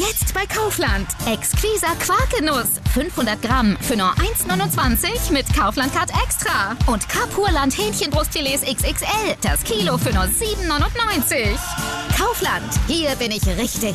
Jetzt bei Kaufland. Exquisa Quarkenuss. 500 Gramm für nur 1,29 mit Kaufland-Card Extra. Und Kapurland Hähnchenbrustfilets XXL. Das Kilo für nur 7,99. Kaufland. Hier bin ich richtig.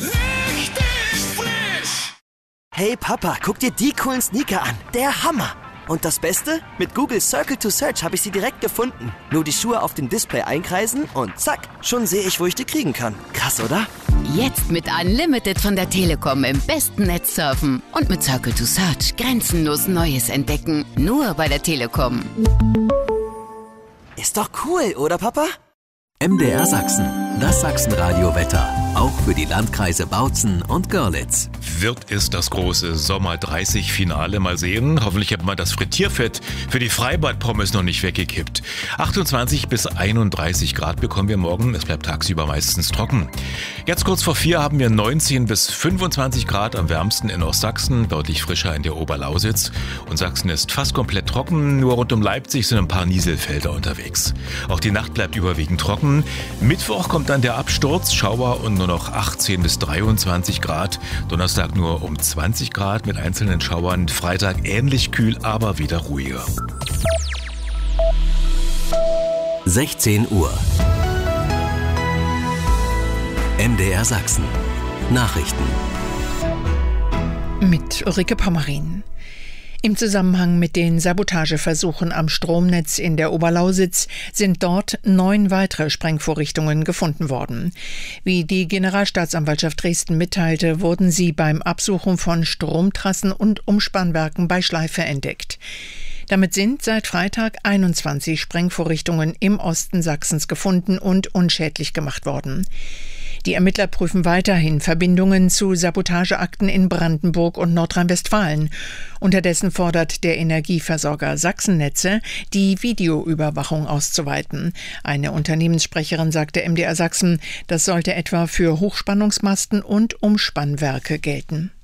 Hey Papa, guck dir die coolen Sneaker an. Der Hammer. Und das Beste? Mit Google Circle to Search habe ich sie direkt gefunden. Nur die Schuhe auf dem Display einkreisen und zack, schon sehe ich, wo ich die kriegen kann. Krass, oder? Jetzt mit Unlimited von der Telekom im besten Netz surfen. Und mit Circle to Search grenzenlos Neues entdecken. Nur bei der Telekom. Ist doch cool, oder Papa? MDR Sachsen, das Sachsenradio-Wetter. Auch für die Landkreise Bautzen und Görlitz. Wird es das große Sommer 30 Finale? Mal sehen. Hoffentlich hat man das Frittierfett für die Freibad-Pommes noch nicht weggekippt. 28 bis 31 Grad bekommen wir morgen. Es bleibt tagsüber meistens trocken. Jetzt kurz vor 4 haben wir 19 bis 25 Grad am wärmsten in Ostsachsen, deutlich frischer in der Oberlausitz. Und Sachsen ist fast komplett trocken, nur rund um Leipzig sind ein paar Nieselfelder unterwegs. Auch die Nacht bleibt überwiegend trocken. Mittwoch kommt dann der Absturz, Schauer und nur noch 18 bis 23 Grad. Donnerstag nur um 20 Grad mit einzelnen Schauern. Freitag ähnlich kühl, aber wieder ruhiger. 16 Uhr. MDR Sachsen. Nachrichten. Mit Ulrike Pommerin. Im Zusammenhang mit den Sabotageversuchen am Stromnetz in der Oberlausitz sind dort 9 weitere Sprengvorrichtungen gefunden worden. Wie die Generalstaatsanwaltschaft Dresden mitteilte, wurden sie beim Absuchen von Stromtrassen und Umspannwerken bei Schleife entdeckt. Damit sind seit Freitag 21 Sprengvorrichtungen im Osten Sachsens gefunden und unschädlich gemacht worden. Die Ermittler prüfen weiterhin Verbindungen zu Sabotageakten in Brandenburg und Nordrhein-Westfalen. Unterdessen fordert der Energieversorger Sachsennetze, die Videoüberwachung auszuweiten. Eine Unternehmenssprecherin sagte MDR Sachsen, das sollte etwa für Hochspannungsmasten und Umspannwerke gelten.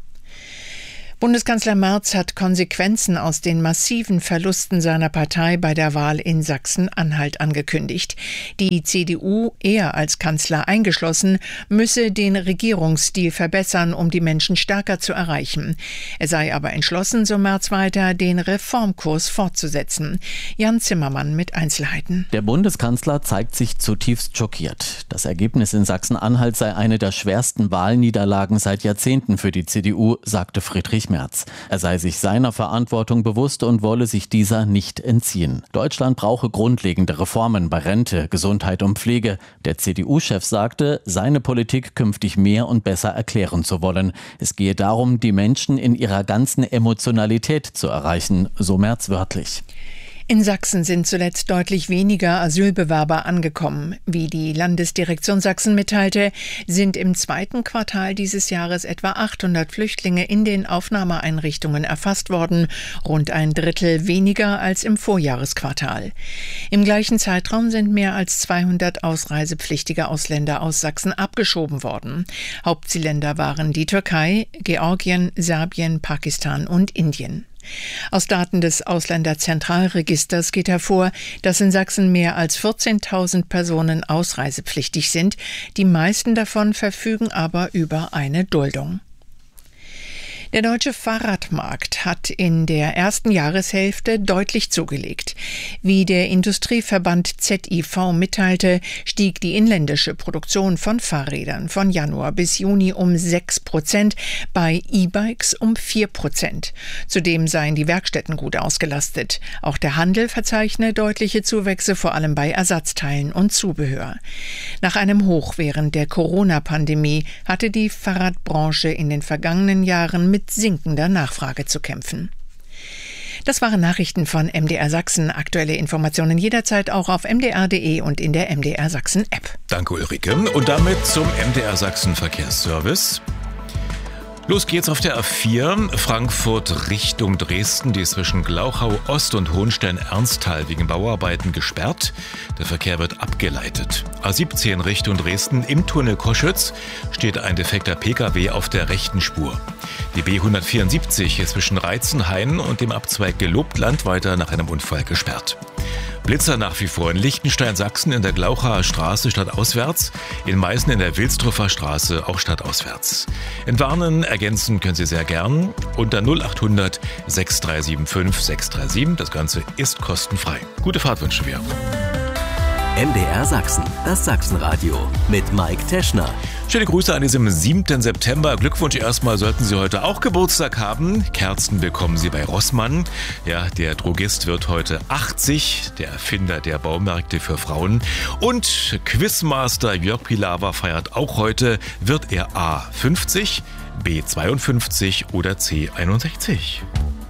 Bundeskanzler Merz hat Konsequenzen aus den massiven Verlusten seiner Partei bei der Wahl in Sachsen-Anhalt angekündigt. Die CDU, er als Kanzler eingeschlossen, müsse den Regierungsstil verbessern, um die Menschen stärker zu erreichen. Er sei aber entschlossen, so Merz weiter, den Reformkurs fortzusetzen. Jan Zimmermann mit Einzelheiten. Der Bundeskanzler zeigt sich zutiefst schockiert. Das Ergebnis in Sachsen-Anhalt sei eine der schwersten Wahlniederlagen seit Jahrzehnten für die CDU, sagte Friedrich Merz. Er sei sich seiner Verantwortung bewusst und wolle sich dieser nicht entziehen. Deutschland brauche grundlegende Reformen bei Rente, Gesundheit und Pflege. Der CDU-Chef sagte, seine Politik künftig mehr und besser erklären zu wollen. Es gehe darum, die Menschen in ihrer ganzen Emotionalität zu erreichen, so Merz wörtlich. In Sachsen sind zuletzt deutlich weniger Asylbewerber angekommen. Wie die Landesdirektion Sachsen mitteilte, sind im zweiten Quartal dieses Jahres etwa 800 Flüchtlinge in den Aufnahmeeinrichtungen erfasst worden, rund ein Drittel weniger als im Vorjahresquartal. Im gleichen Zeitraum sind mehr als 200 ausreisepflichtige Ausländer aus Sachsen abgeschoben worden. Hauptzielländer waren die Türkei, Georgien, Serbien, Pakistan und Indien. Aus Daten des Ausländerzentralregisters geht hervor, dass in Sachsen mehr als 14.000 Personen ausreisepflichtig sind. Die meisten davon verfügen aber über eine Duldung. Der deutsche Fahrradmarkt hat in der ersten Jahreshälfte deutlich zugelegt. Wie der Industrieverband ZIV mitteilte, stieg die inländische Produktion von Fahrrädern von Januar bis Juni um 6%, bei E-Bikes um 4%. Zudem seien die Werkstätten gut ausgelastet. Auch der Handel verzeichne deutliche Zuwächse, vor allem bei Ersatzteilen und Zubehör. Nach einem Hoch während der Corona-Pandemie hatte die Fahrradbranche in den vergangenen Jahren mit sinkender Nachfrage zu kämpfen. Das waren Nachrichten von MDR Sachsen. Aktuelle Informationen jederzeit auch auf mdr.de und in der MDR Sachsen App. Danke Ulrike. Und damit zum MDR Sachsen Verkehrsservice. Los geht's auf der A4, Frankfurt Richtung Dresden, die ist zwischen Glauchau Ost und Hohenstein-Ernsthal wegen Bauarbeiten gesperrt. Der Verkehr wird abgeleitet. A17 Richtung Dresden, im Tunnel Koschütz steht ein defekter Pkw auf der rechten Spur. Die B174 ist zwischen Reitzenhain und dem Abzweig Gelobtland weiter nach einem Unfall gesperrt. Blitzer nach wie vor in Liechtenstein, Sachsen in der Glauchaer Straße stadtauswärts, in Meißen in der Wilsdruffer Straße auch stadtauswärts. Entwarnen, ergänzen können Sie sehr gern unter 0800 6375 637. Das Ganze ist kostenfrei. Gute Fahrt wünschen wir. MDR Sachsen, das Sachsenradio mit Mike Teschner. Schöne Grüße an diesem 7. September. Glückwunsch erstmal, sollten Sie heute auch Geburtstag haben. Kerzen bekommen Sie bei Rossmann. Ja, der Drogist wird heute 80, der Erfinder der Baumärkte für Frauen. Und Quizmaster Jörg Pilawa feiert auch heute. Wird er A 50, B 52 oder C 61?